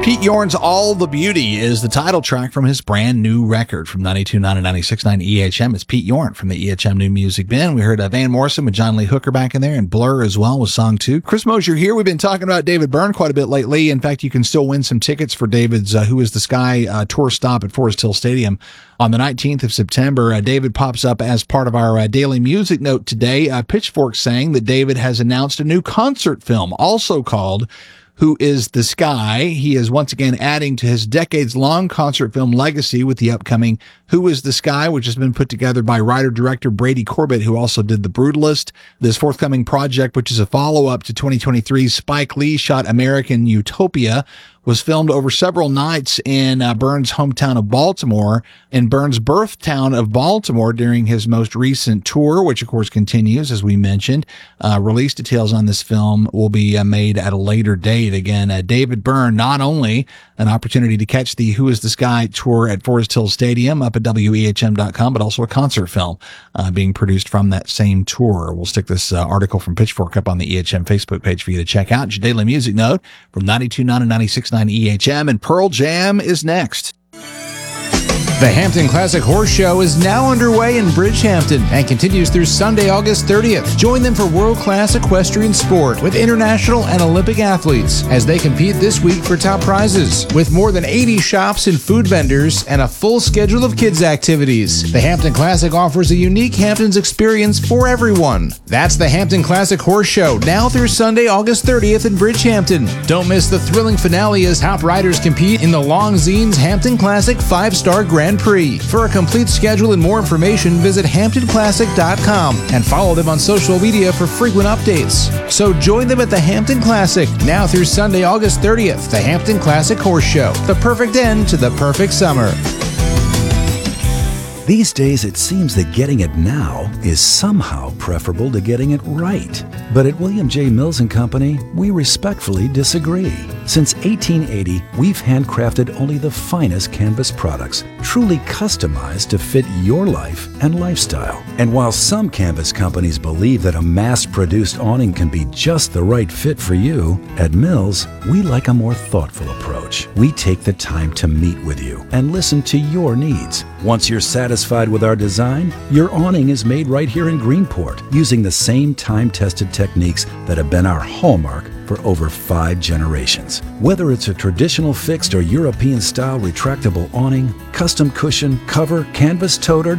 Pete Yorn's All the Beauty is the title track from his brand new record from 92.9 and 96.9 EHM. It's Pete Yorn from the EHM New Music Bin. We heard Van Morrison with John Lee Hooker back in there, and Blur as well with song 2. Chris Mosier here. We've been talking about David Byrne quite a bit lately. In fact, you can still win some tickets for David's Who is the Sky tour stop at Forest Hill Stadium on the 19th of September. David pops up as part of our daily music note today. Pitchfork saying that David has announced a new concert film, also called Who is the Sky. He is once again adding to his decades-long concert film legacy with the upcoming Who is the Sky, which has been put together by writer-director Brady Corbett, who also did The Brutalist. This forthcoming project, which is a follow-up to 2023's Spike Lee shot American Utopia, was filmed over several nights in Byrne's hometown of Baltimore, in Byrne's birth town of Baltimore during his most recent tour, which of course continues, as we mentioned. Release details on this film will be made at a later date. Again, David Byrne, not only an opportunity to catch the Who is the Sky tour at Forest Hill Stadium up at WEHM.com, but also a concert film being produced from that same tour. We'll stick this article from Pitchfork up on the EHM Facebook page for you to check out. It's your daily music note from 92.9 and 96.9 EHM, and Pearl Jam is next. The Hampton Classic Horse Show is now underway in Bridgehampton and continues through Sunday, August 30th. Join them for world-class equestrian sport with international and Olympic athletes as they compete this week for top prizes. With more than 80 shops and food vendors and a full schedule of kids' activities, the Hampton Classic offers a unique Hamptons experience for everyone. That's the Hampton Classic Horse Show, now through Sunday, August 30th in Bridgehampton. Don't miss the thrilling finale as top riders compete in the Longines Hampton Classic 5-Star Grand Prix. For a complete schedule and more information, visit HamptonClassic.com and follow them on social media for frequent updates. So join them at the Hampton Classic, now through Sunday, August 30th, the Hampton Classic Horse Show, the perfect end to the perfect summer. These days, it seems that getting it now is somehow preferable to getting it right. But at William J. Mills & Company, we respectfully disagree. Since 1880, we've handcrafted only the finest canvas products, truly customized to fit your life and lifestyle. And while some canvas companies believe that a mass-produced awning can be just the right fit for you, at Mills, we like a more thoughtful approach. We take the time to meet with you and listen to your needs. Once you're satisfied with our design, your awning is made right here in Greenport using the same time-tested techniques that have been our hallmark for over 5 generations. Whether it's a traditional fixed or European-style retractable awning, custom cushion, cover, canvas tote, or